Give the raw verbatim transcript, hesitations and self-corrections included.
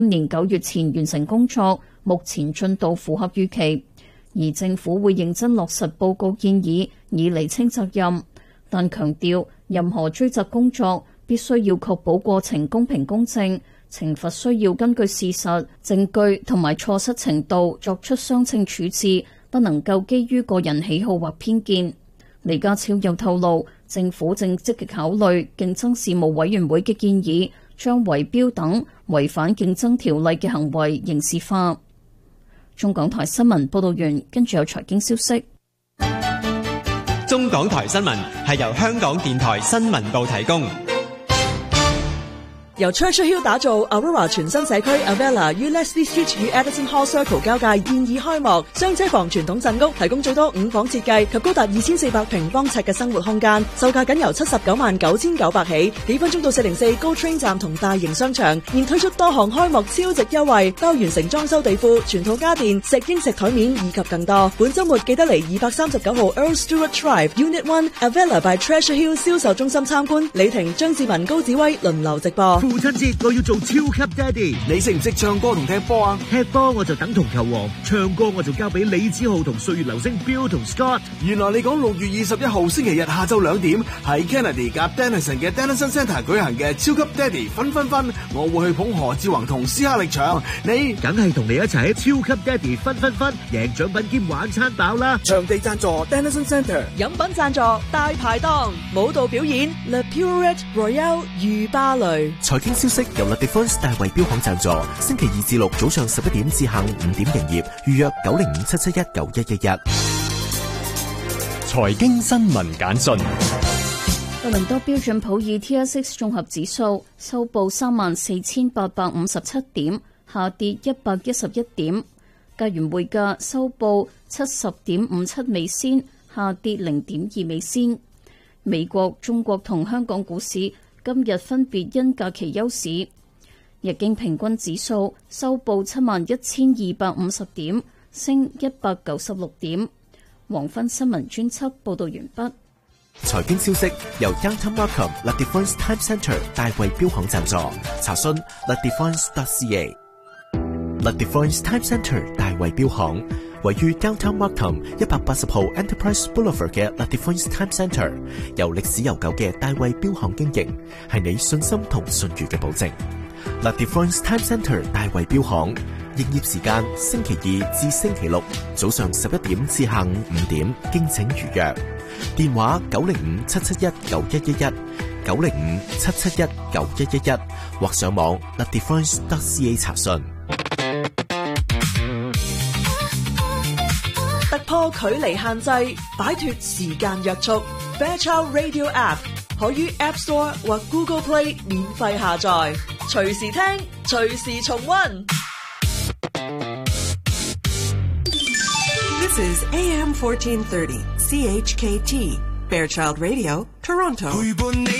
今年九月前完成工作，目前進度符合預期。而政府會認真落實報告建議，以釐清責任，但強調任何追責工作必須要確保過程公平公正，懲罰需要根據事實、證據同埋錯失程度作出相稱處置，不能夠基於個人喜好或偏見。李家超又透露，政府正積極考慮競爭事務委員會嘅建議，將圍標等違反競爭條例嘅行為刑事化。中港台新聞報道完，跟住有財經消息。 中港台新聞係由香港電台新聞部提供。 由 Treasure Hill 打造 Aurora 全新社區 Avella 於 Leslie Street 與 Edison Hall Circle 交界現已開幕，雙車房傳統鎮屋提供最多五房設計及高達二千四百平方尺嘅生活空間，售價僅由七十九萬九千九百起，幾分鐘到四零四 GO Train 站同大型商場，現推出多項開幕超值優惠，包完成裝修地庫、全套家電、石英石台面以及更多。本週末記得嚟二百三十九號 Earl Stewart Drive Unit One Avella by Treasure Hill 銷售中心參觀，李婷、張志文、高子威輪流直播。 父親節我要做超級爹哋，你識唔識唱歌同踢波啊？踢波我就等同球王，唱歌我就交俾李子浩同歲月流星 Bill 同 Scott。 原來你講六月二十一號星期日下晝兩點喺 Kennedy 夾 Dennison 嘅 Dennison Centre 舉行嘅超級爹哋分分分，我會去捧何志宏同斯哈力場，你梗係同你一齊喺超級爹哋分分分，贏獎品兼玩餐飽啦！ 場地贊助 Dennison Centre， 飲品贊助大排檔，舞蹈表演 Le Purette Royale 御芭蕾。 財經消息由 Le Difference 大衛標行贊助，星期二至六早上十一點至下午五點營業，預約九零五七七一九一一一。 財經新聞簡訊。 多倫多標準普爾 T S X 綜合指數收報三萬四千八百五十七點，下跌一百一十一點。加元匯價收報七十點五七美仙，下跌零點二美仙。美國、中國同香港股市今日分別因假期休市。日經平均指數收報七萬一千二百五十點，升一百九十六點。黃昏新聞專輯報道完畢。 財經消息由 Downtown Markham Le Difference Times Centre 大衛標行贊助，查詢 le difference dot c a。 Le Difference Times Centre 大衛標行位於 Downtown Markham 一百八十號 Enterprise Boulevard 嘅 Le Difference Times Centre， 由歷史悠久嘅大衛標行經營，係你信心同信譽嘅保證。Le Difference Times Centre 大衛標行營業時間星期二至星期六早上十一點至下午五點，敬請預約。電話九零五七七一九一一一，九零五七七一九一一一，或上網 le difference dot c a 查詢。 突破距離限制，擺脫時間約束。Fairchild Radio App 可於 App Store 或 Google Play 免費下載，隨時聽，隨時重溫。 This is A M fourteen thirty C H K T Fairchild Radio, Toronto.